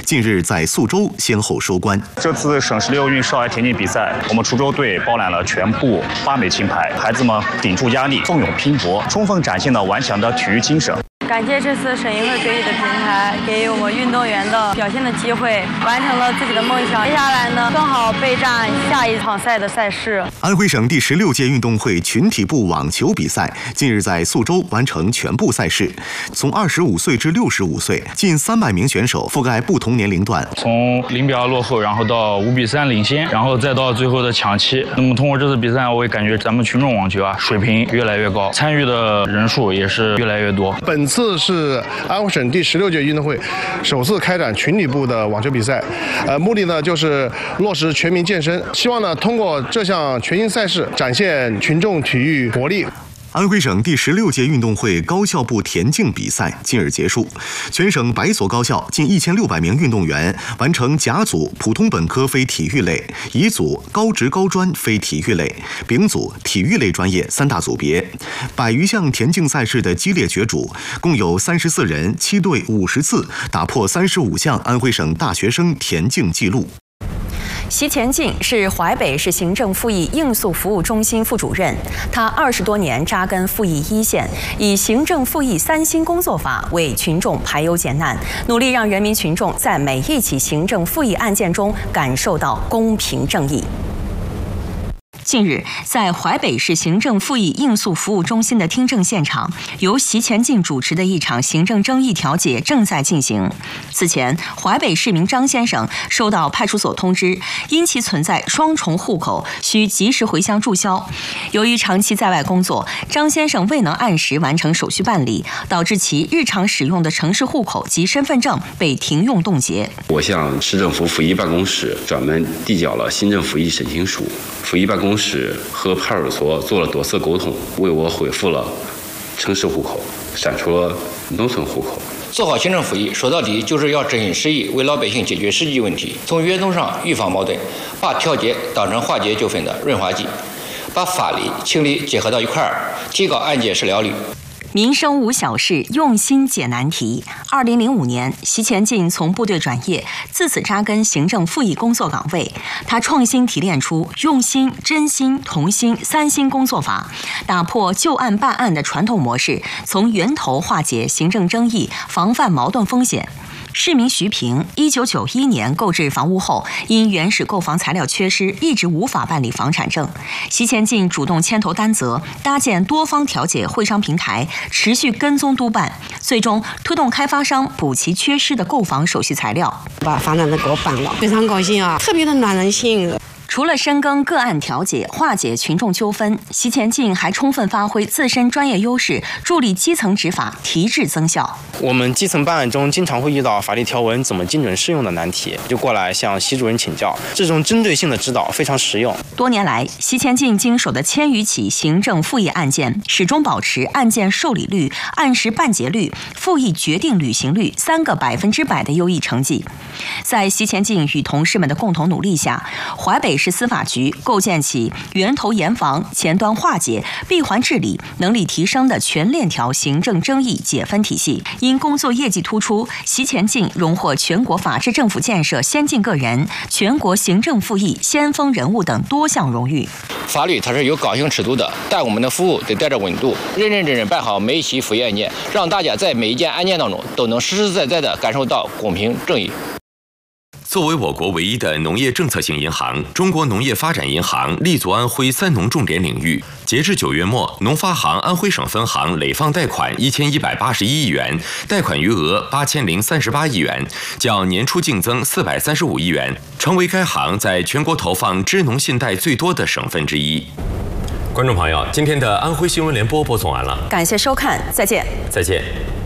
近日在宿州先后收官。 这次省16运少儿田径比赛，我们滁州队包揽了全部8枚金牌，孩子们顶住压力，奋勇拼搏，充分展现了顽强的体育精神。 感谢这次省运会给予的平台，给予我们运动员的表现的机会，完成了自己的梦想。接下来呢，更好备战下一场赛的赛事。 安徽省第16届运动会群体步网球比赛近日在宿州完成全部赛事，从25岁至65岁，近300名选手覆盖不同年龄段， 从0比2落后，然后到5比3领先，然后再到最后的抢七。那么通过这次比赛，我也感觉咱们群众网球水平越来越高，参与的人数也是越来越多。 本次是安徽省第16届运动会首次开展群体步的网球比赛，目的呢就是落实全民健身，希望呢通过这项全新赛事展现群众体育活力。 安徽省第16届运动会高校部田径比赛近日结束，全省100所高校近1600名运动员完成甲组普通本科非体育类、乙组高职高专非体育类、丙组体育类专业3大组别。100余项田径赛事的激烈角逐，共有34人7队50次打破35项安徽省大学生田径纪录。 席前进是淮北市行政复议应诉服务中心副主任，他20多年扎根复议一线，以行政复议3新工作法为群众排忧解难，努力让人民群众在每一起行政复议案件中感受到公平正义。近日，在淮北市行政复议应诉服务中心的听证现场，由席前进主持的一场行政争议调解正在进行。此前，淮北市民张先生收到派出所通知，因其存在双重户口，需及时回乡注销。由于长期在外工作，张先生未能按时完成手续办理，导致其日常使用的城市户口及身份证被停用冻结。 我向市政府复议办公室专门递交了行政复议申请书，复议办公室和派出所做了多次沟通，为我恢复了城市户口，删除了农村户口。 做好行政复议，说到底就是要执行实意，为老百姓解决实际问题，从源头上预防矛盾，把调解当成化解纠纷的润滑剂，把法理情理结合到一块儿，提高案件审料率。 民生无小事，用心解难题。2005年，席前进从部队转业，自此扎根行政复议工作岗位。他创新提炼出用心、真心、同心3新工作法，打破就案办案的传统模式，从源头化解行政争议，防范矛盾风险。市民徐平1991年购置房屋后，因原始购房材料缺失，一直无法办理房产证。席前进主动牵头担责，搭建多方调解会商平台，持续跟踪督办，最终推动开发商补齐缺失的购房手续材料， 把房产证给我办了，非常高兴啊，特别的暖人心。 除了深耕个案调解、化解群众纠纷，席前进还充分发挥自身专业优势，助力基层执法提质增效。 我们基层办案中经常会遇到法律条文怎么精准适用的难题，就过来向席主任请教，这种针对性的指导非常实用。 多年来，席前进经手的1000余起行政复议案件，始终保持案件受理率、按时办结率、复议决定履行率3个100%的优异成绩。在席前进与同事们的共同努力下，淮北市司法局构建起源头严防、前端化解、闭环治理能力提升的全链条行政争议解分体系。因工作业绩突出，席前进荣获全国法治政府建设先进个人、全国行政复议先锋人物等多项荣誉。 法律它是有刚性尺度的，但我们的服务得带着温度，认认真真办好每一起复议案件，让大家在每一件案件当中都能实实在在地感受到公平正义。 作为我国唯一的农业政策性银行，中国农业发展银行立足安徽3农重点领域。截至9月末，农发行安徽省分行累放贷款1181亿元，贷款余额8038亿元，较年初净增435亿元，成为该行在全国投放支农信贷最多的省份之一。观众朋友，今天的安徽新闻联播播送完了， 感谢收看，再见。 再见。